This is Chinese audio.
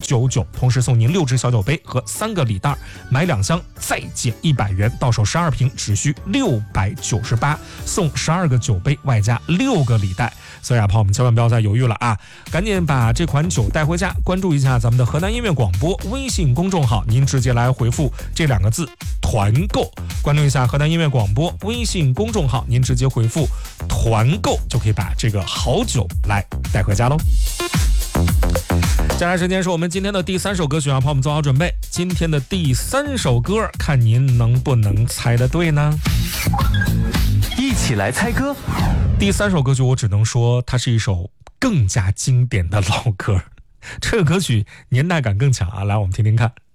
999，同时送您6只小酒杯和3个礼袋，买2箱再减100元，到手12瓶只需698，送12个酒杯外加6个礼袋。所以朋友们千万不要再犹豫了啊，赶紧把这款酒带回家，关注一下咱们的河南音乐广播微信公众号，您直接来回复这2个字团购，关注一下河南音乐广播微信公众号，您直接回复团购就可以把这个好酒来带回家喽。接下来时间是我们今天的第3首歌曲啊，朋友们做好准备，今天的第3首歌，看您能不能猜得对呢？ 一起来猜歌。 第3首歌曲我只能说它是一首更加经典的老歌，这个歌曲年代感更强啊，来我们听听看。